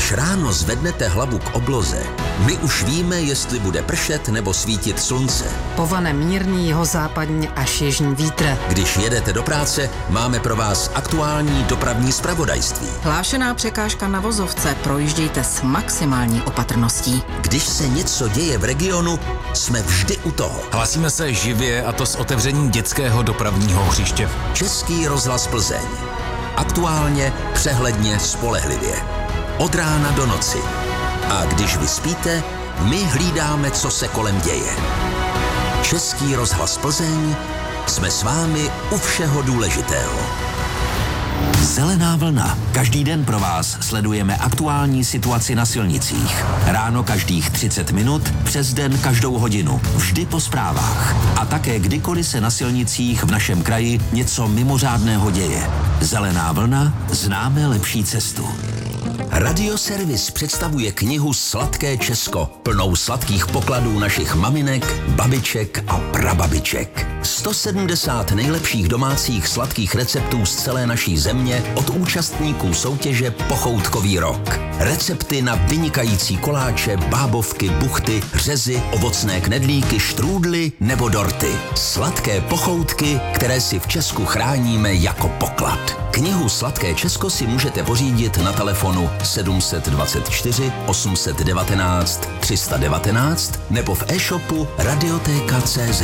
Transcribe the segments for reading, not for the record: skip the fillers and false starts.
Když ráno zvednete hlavu k obloze, my už víme, jestli bude pršet nebo svítit slunce. Povane mírný jihozápadní až jižní vítr. Když jedete do práce, máme pro vás aktuální dopravní zpravodajství. Hlášená překážka na vozovce, projíždějte s maximální opatrností. Když se něco děje v regionu, jsme vždy u toho. Hlásíme se živě, a to s otevřením dětského dopravního hřiště. Český rozhlas Plzeň. Aktuálně, přehledně, spolehlivě. Od rána do noci. A když vy spíte, my hlídáme, co se kolem děje. Český rozhlas Plzeň, jsme s vámi u všeho důležitého. Zelená vlna. Každý den pro vás sledujeme aktuální situaci na silnicích. Ráno každých 30 minut, přes den každou hodinu. Vždy po zprávách. A také kdykoliv se na silnicích v našem kraji něco mimořádného děje. Zelená vlna, známe lepší cestu. Radioservis představuje knihu Sladké Česko, plnou sladkých pokladů našich maminek, babiček a prababiček. 170 nejlepších domácích sladkých receptů z celé naší země od účastníků soutěže Pochoutkový rok. Recepty na vynikající koláče, bábovky, buchty, řezy, ovocné knedlíky, štrůdly nebo dorty. Sladké pochoutky, které si v Česku chráníme jako poklad. Knihu Sladké Česko si můžete pořídit na telefonu 724 819 319 nebo v e-shopu Radioteka.cz.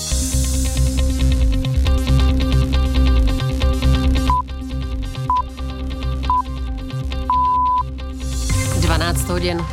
hodin.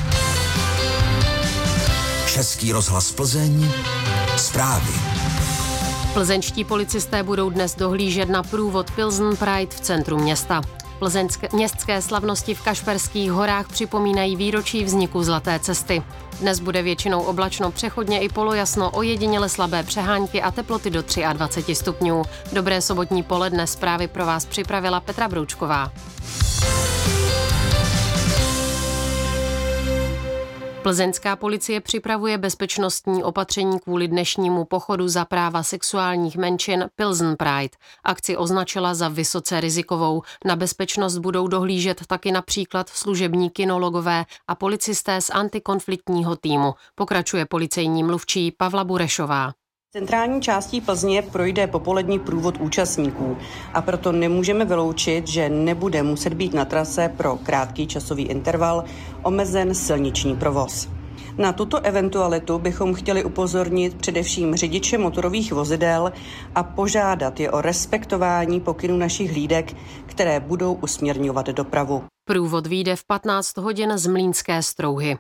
Český rozhlas Plzeň, zprávy. Plzeňští policisté budou dnes dohlížet na průvod Pilsen Pride v centru města. Městské slavnosti v Kašperských horách připomínají výročí vzniku Zlaté cesty. Dnes bude většinou oblačno, přechodně i polojasno, ojediněle slabé přehánky a teploty do 23 stupňů. Dobré sobotní poledne, zprávy pro vás připravila Petra Broučková. Plzeňská policie připravuje bezpečnostní opatření kvůli dnešnímu pochodu za práva sexuálních menšin Pilsen Pride. Akci označila za vysoce rizikovou. Na bezpečnost budou dohlížet taky například služební kinologové a policisté z antikonfliktního týmu. Pokračuje policejní mluvčí Pavla Burešová. Centrální částí Plzně projde popolední průvod účastníků a proto nemůžeme vyloučit, že nebude muset být na trase pro krátký časový interval omezen silniční provoz. Na tuto eventualitu bychom chtěli upozornit především řidiče motorových vozidel a požádat je o respektování pokynů našich hlídek, které budou usměrňovat dopravu. Průvod vyjde v 15 hodin z Mlýnské Strouhy.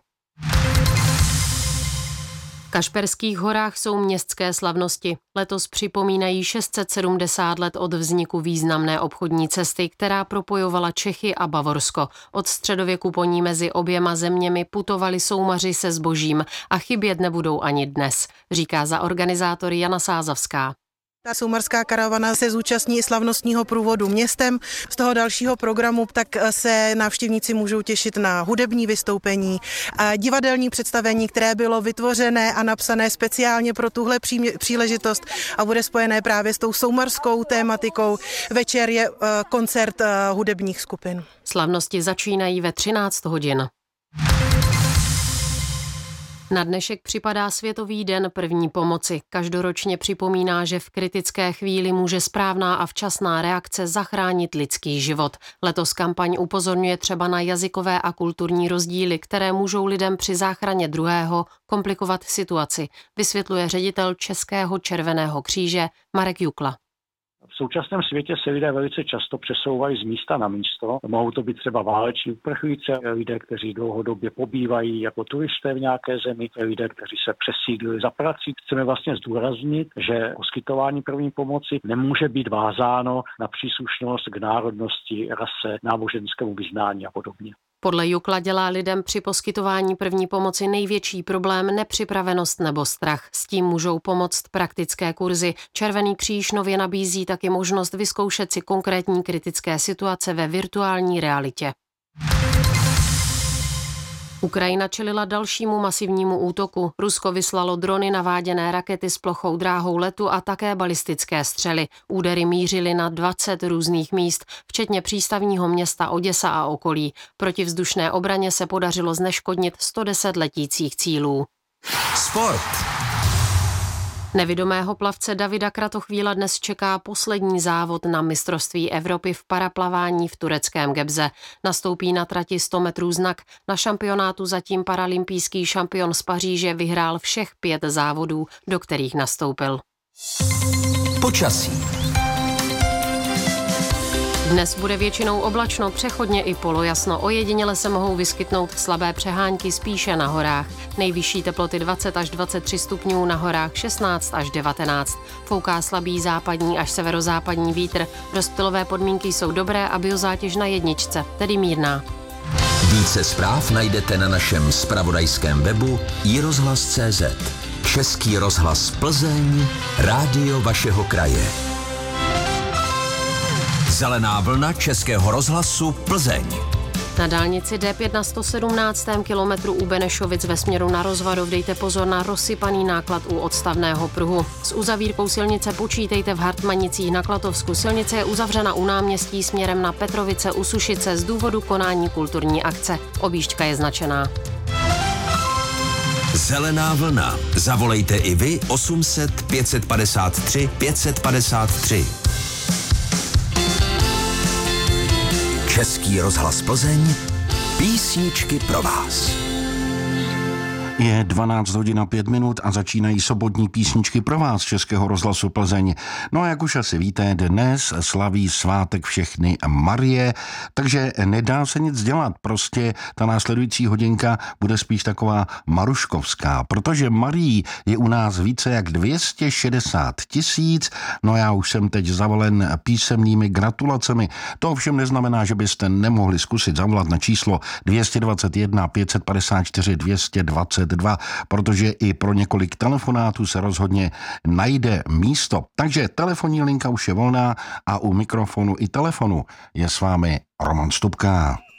V Kašperských horách jsou městské slavnosti. Letos připomínají 670 let od vzniku významné obchodní cesty, která propojovala Čechy a Bavorsko. Od středověku po ní mezi oběma zeměmi putovali soumaři se zbožím a chybět nebudou ani dnes, říká za organizátory Jana Sázavská. Ta soumařská karavana se zúčastní i slavnostního průvodu městem. Z toho dalšího programu tak se návštěvníci můžou těšit na hudební vystoupení a divadelní představení, které bylo vytvořené a napsané speciálně pro tuhle příležitost a bude spojené právě s tou soumařskou tématikou. Večer je koncert hudebních skupin. Slavnosti začínají ve 13 hodin. Na dnešek připadá Světový den první pomoci. Každoročně připomíná, že v kritické chvíli může správná a včasná reakce zachránit lidský život. Letos kampaň upozorňuje třeba na jazykové a kulturní rozdíly, které můžou lidem při záchraně druhého komplikovat situaci, vysvětluje ředitel Českého červeného kříže Marek Jukla. V současném světě se lidé velice často přesouvají z místa na místo. Mohou to být třeba váleční uprchlíci, lidé, kteří dlouhodobě pobývají jako turisté v nějaké zemi, lidé, kteří se přesídlili za prací. Chceme vlastně zdůraznit, že poskytování první pomoci nemůže být vázáno na příslušnost k národnosti, rase, náboženskému vyznání a podobně. Podle Jukla dělá lidem při poskytování první pomoci největší problém nepřipravenost nebo strach. S tím můžou pomoct praktické kurzy. Červený kříž nově nabízí taky možnost vyzkoušet si konkrétní kritické situace ve virtuální realitě. Ukrajina čelila dalšímu masivnímu útoku. Rusko vyslalo drony, naváděné rakety s plochou dráhou letu a také balistické střely. Údery mířily na 20 různých míst, včetně přístavního města Oděsa a okolí. Protivzdušné obraně se podařilo zneškodnit 110 letících cílů. Sport. Nevidomého plavce Davida Kratochvíla dnes čeká poslední závod na mistrovství Evropy v paraplavání v tureckém Gebze. Nastoupí na trati 100 metrů znak. Na šampionátu zatím paralympijský šampion z Paříže vyhrál všech 5 závodů, do kterých nastoupil. Počasí. Dnes bude většinou oblačno, přechodně i polojasno. Ojediněle se mohou vyskytnout slabé přehánky spíše na horách. Nejvyšší teploty 20 až 23 stupňů, na horách 16 až 19. Fouká slabý západní až severozápadní vítr. Rozptylové podmínky jsou dobré a biozátěž na jedničce, tedy mírná. Více zpráv najdete na našem zpravodajském webu iRozhlas.cz. Český rozhlas Plzeň, rádio vašeho kraje. Zelená vlna Českého rozhlasu Plzeň. Na dálnici D5 na 117. kilometru u Benešovic ve směru na Rozvadov dejte pozor na rozsypaný náklad u odstavného pruhu. S uzavírkou silnice počítejte v Hartmanicích na Klatovsku. Silnice je uzavřena u náměstí směrem na Petrovice u Sušice z důvodu konání kulturní akce. Objížďka je značená. Zelená vlna. Zavolejte i vy 800 553 553. Český rozhlas Plzeň, písničky pro vás. Je 12 hodin a 5 minut a začínají sobotní písničky pro vás Českého rozhlasu Plzeň. No a jak už asi víte, dnes slaví svátek všechny Marie, takže nedá se nic dělat. Prostě ta následující hodinka bude spíš taková maruškovská, protože Marií je u nás více jak 260 000. No já už jsem teď zavalen písemnými gratulacemi. To ovšem neznamená, že byste nemohli zkusit zavolat na číslo 221 554 222, protože i pro několik telefonátů se rozhodně najde místo. Takže telefonní linka už je volná a u mikrofonu i telefonu je s vámi Roman Stupka.